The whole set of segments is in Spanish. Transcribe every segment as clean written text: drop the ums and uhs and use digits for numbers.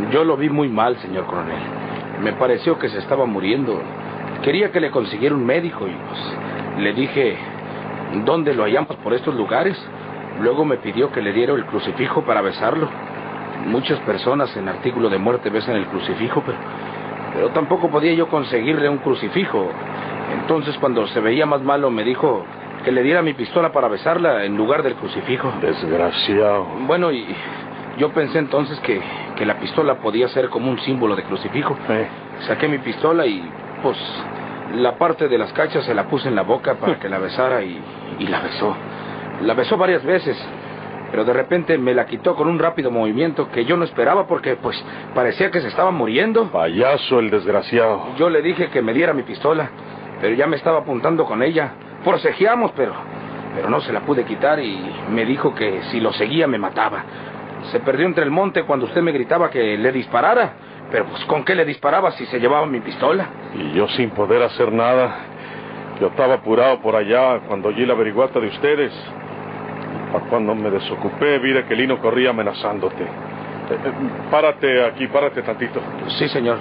Yo lo vi muy mal, señor coronel. Me pareció que se estaba muriendo. Quería que le consiguiera un médico y pues le dije, ¿dónde lo hallamos por estos lugares? Luego me pidió que le diera el crucifijo para besarlo. Muchas personas en artículo de muerte besan el crucifijo, pero tampoco podía yo conseguirle un crucifijo. Entonces, cuando se veía más malo, me dijo que le diera mi pistola para besarla en lugar del crucifijo. Desgraciado. Bueno, y yo pensé entonces que la pistola podía ser como un símbolo de crucifijo. Saqué mi pistola y, pues, la parte de las cachas se la puse en la boca para que la besara y la besó. La besó varias veces, pero de repente me la quitó con un rápido movimiento que yo no esperaba porque, pues, parecía que se estaba muriendo. Payaso el desgraciado. Yo le dije que me diera mi pistola, pero ya me estaba apuntando con ella. Forcejeamos, pero no se la pude quitar y me dijo que si lo seguía me mataba. Se perdió entre el monte cuando usted me gritaba que le disparara. Pero, pues, ¿con qué le disparaba si se llevaba mi pistola? Y yo sin poder hacer nada. Yo estaba apurado por allá cuando oí la averiguata de ustedes. Cuando me desocupé, vi que Lino corría amenazándote. Párate aquí, párate tantito. Sí, señor.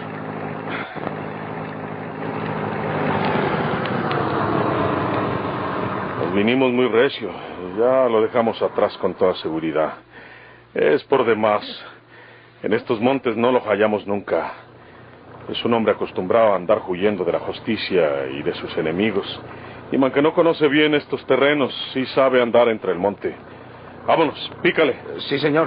Nos vinimos muy recio. Ya lo dejamos atrás con toda seguridad. Es por demás. En estos montes no lo hallamos nunca. Es un hombre acostumbrado a andar huyendo de la justicia y de sus enemigos. Y aunque no conoce bien estos terrenos, sí sabe andar entre el monte. Vámonos, pícale. Sí, señor.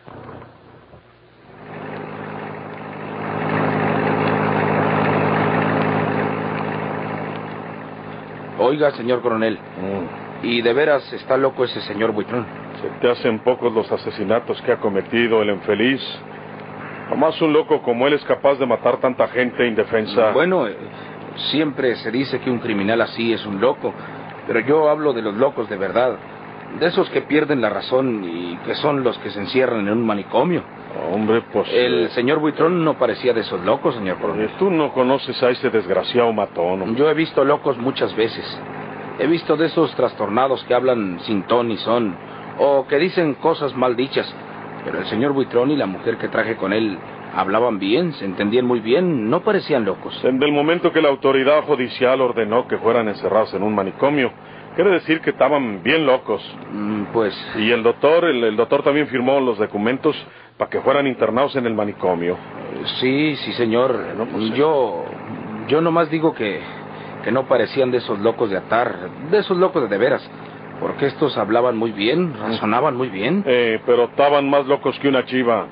Oiga, señor coronel, ¿y de veras está loco ese señor Buitrón? Se te hacen pocos los asesinatos que ha cometido el infeliz. Jamás un loco como él es capaz de matar tanta gente indefensa. Bueno, siempre se dice que un criminal así es un loco, pero yo hablo de los locos de verdad, de esos que pierden la razón y que son los que se encierran en un manicomio. Hombre, pues... El señor Buitrón no parecía de esos locos, señor coronel. Tú no conoces a ese desgraciado matón, hombre. Yo he visto locos muchas veces. He visto de esos trastornados que hablan sin ton ni son, o que dicen cosas mal dichas. Pero el señor Buitrón y la mujer que traje con él hablaban bien, se entendían muy bien, no parecían locos. En el momento que la autoridad judicial ordenó que fueran encerrados en un manicomio, quiere decir que estaban bien locos. Pues... Y el doctor también firmó los documentos para que fueran internados en el manicomio. Sí, señor. Bueno, pues, Yo nomás digo que no parecían de esos locos de atar, de esos locos de veras. Porque estos hablaban muy bien, razonaban muy bien. Pero estaban más locos que una chiva.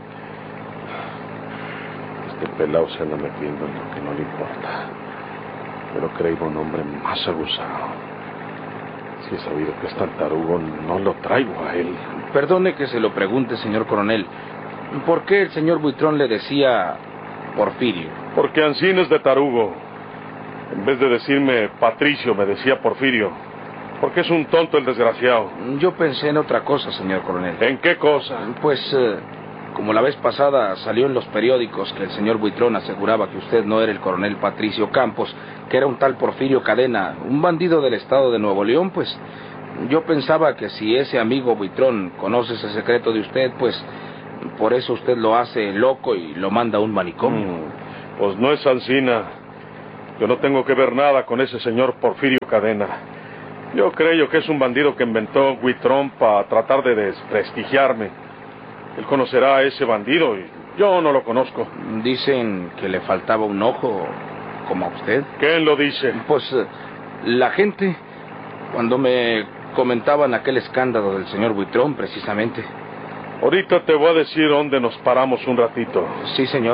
Este pelao se anda metiendo en lo que no le importa. Pero creído un hombre más abusado. Si he sabido que es tan tarugo, no lo traigo a él. Perdone que se lo pregunte, señor coronel. ¿Por qué el señor Buitrón le decía Porfirio? Porque Ancín es de tarugo. En vez de decirme Patricio, me decía Porfirio. Porque es un tonto el desgraciado. Yo pensé en otra cosa, señor coronel. ¿En qué cosa? Pues, como la vez pasada salió en los periódicos que el señor Buitrón aseguraba que usted no era el coronel Patricio Campos, que era un tal Porfirio Cadena, un bandido del estado de Nuevo León, pues yo pensaba que si ese amigo Buitrón conoce ese secreto de usted, pues por eso usted lo hace loco y lo manda a un manicomio. Pues no es Ancina. Yo no tengo que ver nada con ese señor Porfirio Cadena. Yo creo que es un bandido que inventó Buitrón para tratar de desprestigiarme. Él conocerá a ese bandido y yo no lo conozco. Dicen que le faltaba un ojo, como a usted. ¿Quién lo dice? Pues la gente, cuando me comentaban aquel escándalo del señor Buitrón, precisamente. Ahorita te voy a decir dónde nos paramos un ratito. Sí, señor.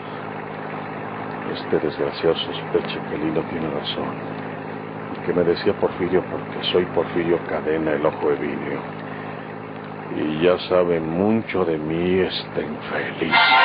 Este desgraciado sospecha que Lino tiene razón. Que me decía Porfirio porque soy Porfirio Cadena, el ojo ebíneo. Y ya sabe mucho de mí este infeliz.